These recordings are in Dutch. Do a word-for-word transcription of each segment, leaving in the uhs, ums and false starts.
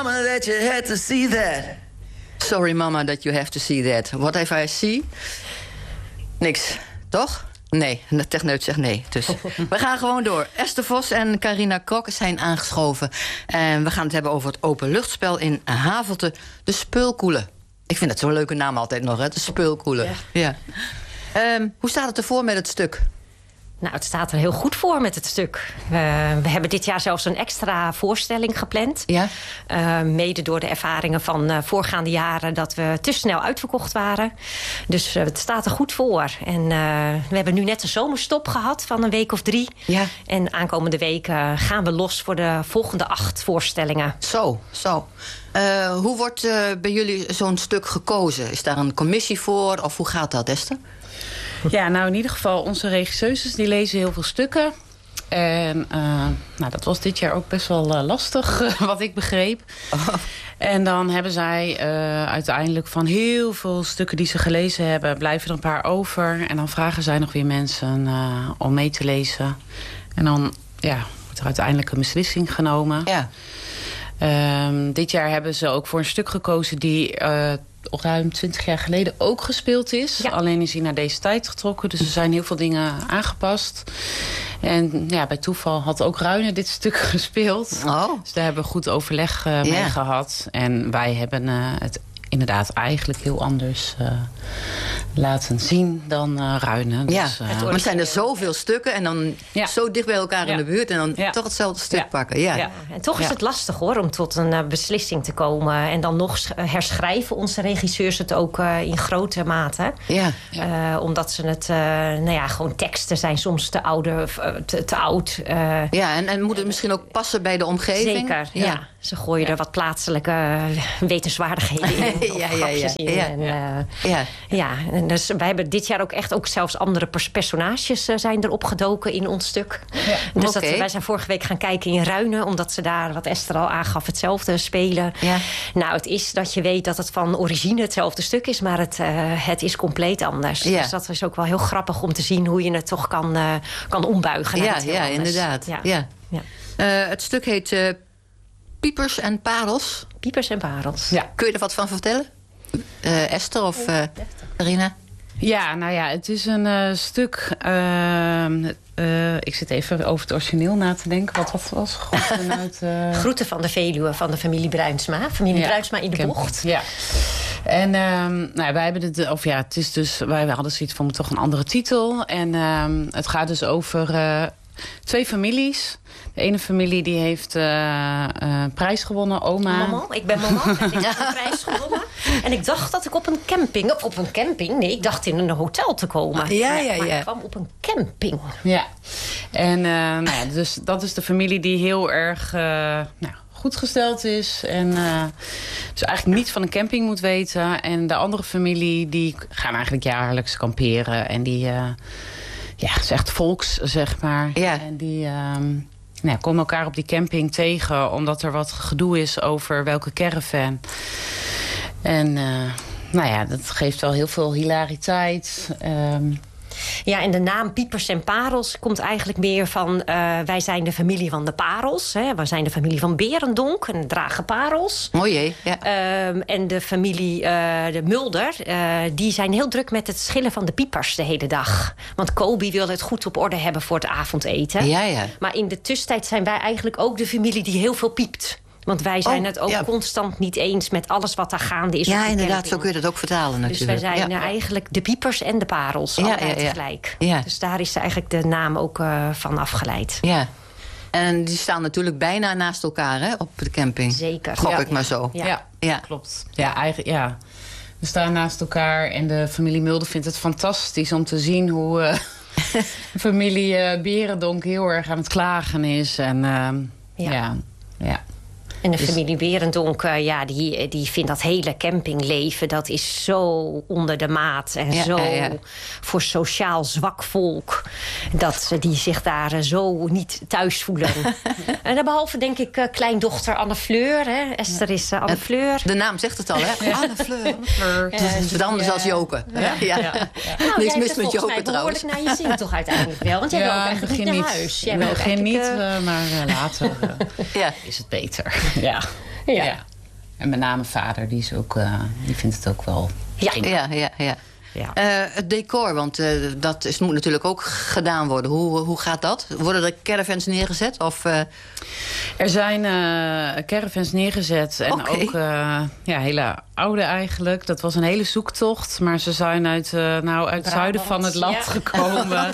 mama that you had to see that. Sorry mama that you have to see that. What have I see? Niks, toch? Nee, de techneut zegt nee. Dus we gaan gewoon door. Esther Vos en Carina Krok zijn aangeschoven. En we gaan het hebben over het openluchtspel in Havelte. De Speulkoelen. Ik vind dat zo'n leuke naam altijd nog, hè? De Speulkoelen. Ja. Ja. Um, hoe staat het ervoor met het stuk? Nou, het staat er heel goed voor met het stuk. Uh, we hebben dit jaar zelfs een extra voorstelling gepland. Ja. Uh, mede door de ervaringen van uh, voorgaande jaren dat we te snel uitverkocht waren. Dus uh, het staat er goed voor. En uh, we hebben nu net een zomerstop gehad van een week of drie. Ja. En aankomende week uh, gaan we los voor de volgende acht voorstellingen. Zo, zo. Uh, hoe wordt uh, bij jullie zo'n stuk gekozen? Is daar een commissie voor of hoe gaat dat, Esther? Ja, nou in ieder geval, onze regisseuses die lezen heel veel stukken. En uh, nou, dat was dit jaar ook best wel uh, lastig, wat ik begreep. Oh. En dan hebben zij uh, uiteindelijk van heel veel stukken die ze gelezen hebben, blijven er een paar over. En dan vragen zij nog weer mensen uh, om mee te lezen. En dan ja, wordt er uiteindelijk een beslissing genomen. Ja. Um, dit jaar hebben ze ook voor een stuk gekozen die uh, ruim twintig jaar geleden ook gespeeld is. Ja. Alleen is hij naar deze tijd getrokken. Dus er zijn heel veel dingen aangepast. En ja, bij toeval had ook Ruine dit stuk gespeeld. Oh. Dus daar hebben we goed overleg uh, mee yeah. gehad. En wij hebben uh, het inderdaad eigenlijk heel anders uh, laten zien dan uh, Ruine. Dus, ja, uh, maar er zijn er zoveel stukken en dan ja. zo dicht bij elkaar ja. in de buurt en dan ja. toch hetzelfde stuk ja. pakken. Ja. Ja. En toch is ja. het lastig hoor om tot een uh, beslissing te komen. En dan nog herschrijven onze regisseurs het ook uh, in grote mate. Ja. Uh, omdat ze het, uh, nou ja, gewoon teksten zijn soms te, oude, te, te oud. Uh, ja, en, en moet het misschien ook passen bij de omgeving? Zeker, ja. ja. Ze gooien ja. er wat plaatselijke wetenswaardigheden in. ja, ja, ja. In. Ja. En, uh, ja. ja, en dus wij hebben dit jaar ook echt ook zelfs andere pers- personages uh, zijn er opgedoken in ons stuk. Ja. Dus okay. dat, wij zijn vorige week gaan kijken in Ruine, omdat ze daar, wat Esther al aangaf, hetzelfde spelen. Ja. Nou, het is dat je weet dat het van origine hetzelfde stuk is, maar het, uh, het is compleet anders. Ja. Dus dat is ook wel heel grappig om te zien hoe je het toch kan, uh, kan ombuigen. Naar ja, ja inderdaad. Ja. Ja. Ja. Uh, het stuk heet Uh, Piepers en Parels. Piepers en Parels. Ja. Kun je er wat van vertellen? Uh, Esther of uh, Carina? Ja, nou ja, het is een uh, stuk. Uh, uh, ik zit even over het origineel na te denken. Wat dat was? Groeten uit uh... Groeten van de Veluwe van de familie Bruinsma. Familie ja, Bruinsma in de Camp. Bocht. Ja. En um, nou, wij hebben het, of ja, het is dus, wij hadden zoiets van toch een andere titel. En um, het gaat dus over uh, twee families. De ene familie die heeft uh, uh, prijs gewonnen, oma. Mama, ik ben mama en ik heb een prijs gewonnen. En ik dacht dat ik op een camping, op een camping, nee, ik dacht in een hotel te komen. Ja, ja, ja. Maar ik kwam op een camping. Ja, en uh, nou ja, dus dat is de familie die heel erg Uh, nou, goed gesteld is. En uh, dus eigenlijk niet van een camping moet weten. En de andere familie, die gaan eigenlijk jaarlijks kamperen. En die, uh, ja, is echt volks, zeg maar. Ja. En die Um, Nou, komen elkaar op die camping tegen, omdat er wat gedoe is over welke caravan. En uh, nou ja, dat geeft wel heel veel hilariteit. Um, Ja, en de naam Piepers en Parels komt eigenlijk meer van Uh, wij zijn de familie van de parels. Hè. We zijn de familie van Berendonk en dragen parels. Mooi, hè? Ja. Um, en de familie uh, de Mulder, uh, die zijn heel druk met het schillen van de piepers de hele dag. Want Kobi wil het goed op orde hebben voor het avondeten. Ja, ja. Maar in de tussentijd zijn wij eigenlijk ook de familie die heel veel piept. Want wij zijn oh, het ook ja. constant niet eens met alles wat daar gaande is. Ja, inderdaad, camping. Zo kun je dat ook vertalen natuurlijk. Dus wij zijn ja. eigenlijk de piepers en de parels, ja, allebei ja, ja. tegelijk. Ja. Dus daar is eigenlijk de naam ook uh, van afgeleid. Ja. En die staan natuurlijk bijna naast elkaar, hè, op de camping. Zeker. Gok ja. ik maar zo. Ja, ja. ja. klopt. Ja, eigenlijk, ja. We staan naast elkaar en de familie Mulder vindt het fantastisch om te zien hoe Uh, familie uh, Berendonk heel erg aan het klagen is. En uh, ja, ja. ja. En de familie Berendonk, uh, ja, die, die vindt dat hele campingleven, dat is zo onder de maat en ja, zo ja, ja. voor sociaal zwak volk, dat ze die zich daar uh, zo niet thuis voelen. En dan behalve, denk ik, uh, kleindochter Anne Fleur. Hè? Esther ja. is uh, Anne Fleur. De naam zegt het al, hè? Ja. Anne Fleur. Anne Fleur. Uh, het is wat anders ja. als Joke. Ja. Ja. Ja. Ja. Ja. Nou, niks mis met Joke trouwens. Naar je zin toch uiteindelijk wel, want jij ja, wil ook eigenlijk niet naar huis. Jij wil begin niet, uh, maar uh, later uh, ja. is het beter. Ja. Ja. ja. En met name vader, die, is ook, uh, die vindt het ook wel... Ja, ja, ja. ja. Ja. Uh, het decor, want uh, dat is, moet natuurlijk ook gedaan worden. Hoe, hoe gaat dat? Worden er caravans neergezet? Of, uh... Er zijn uh, caravans neergezet. En okay. ook uh, ja, hele oude eigenlijk. Dat was een hele zoektocht. Maar ze zijn uit, uh, nou, uit het zuiden van het land ja. gekomen.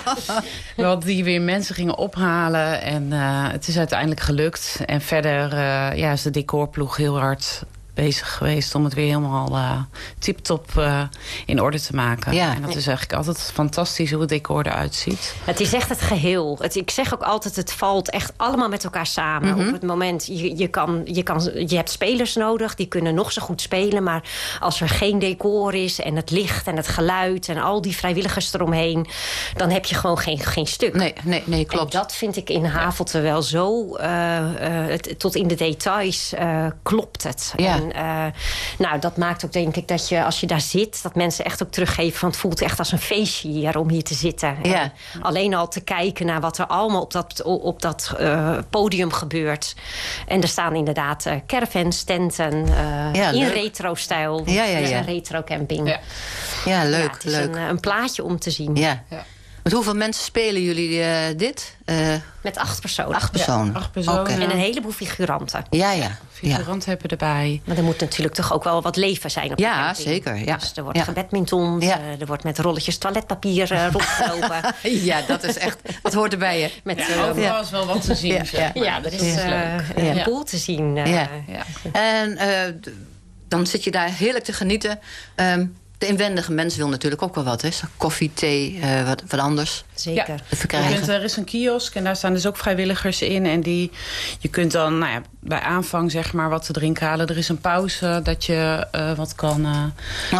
Wat die weer mensen gingen ophalen. En uh, het is uiteindelijk gelukt. En verder uh, ja, is de decorploeg heel hard... bezig geweest om het weer helemaal uh, tip-top uh, in orde te maken. Ja. En dat is eigenlijk altijd fantastisch hoe het decor eruit ziet. Het is echt het geheel. Het, ik zeg ook altijd, het valt echt allemaal met elkaar samen. Mm-hmm. Op het moment, je, je, kan, je, kan, je hebt spelers nodig, die kunnen nog zo goed spelen. Maar als er geen decor is en het licht en het geluid... en al die vrijwilligers eromheen, dan heb je gewoon geen, geen stuk. Nee, nee, nee, klopt. En dat vind ik in Havelte wel zo... Uh, uh, het, tot in de details uh, klopt het. Ja. En, Uh, nou, dat maakt ook denk ik dat je, als je daar zit... dat mensen echt ook teruggeven van het voelt echt als een feestje hier om hier te zitten. Ja. En alleen al te kijken naar wat er allemaal op dat, op dat uh, podium gebeurt. En er staan inderdaad uh, caravans, tenten uh, ja, in retro-stijl. Ja, ja, ja. Een retro-camping. Ja, ja leuk. Ja, het is leuk. Een, een plaatje om te zien. Ja. Ja. Met hoeveel mensen spelen jullie uh, dit? Uh, Met acht personen. Acht personen. Ja, acht personen. Okay. En een heleboel figuranten. Ja, ja. Figuranten ja. hebben erbij. Maar er moet natuurlijk toch ook wel wat leven zijn op de ja, camping. Zeker. Ja. Dus er wordt ja. gebadmintond. Ja. Uh, er wordt met rolletjes toiletpapier uh, rondgelopen. Ja, dat is echt... Wat hoort erbij, hè? Met, ja, overal ja. is wel wat te zien. Ja, zeg maar. ja er is uh, een ja. boel te zien. Uh, ja. Ja. En uh, dan zit je daar heerlijk te genieten... Um, de inwendige mens wil natuurlijk ook wel wat. Hè? Koffie, thee, uh, wat, wat anders. Zeker. Ja. Je kunt, er is een kiosk en daar staan dus ook vrijwilligers in. En die, je kunt dan nou ja, bij aanvang zeg maar wat te drinken halen. Er is een pauze dat je uh, wat kan... Uh,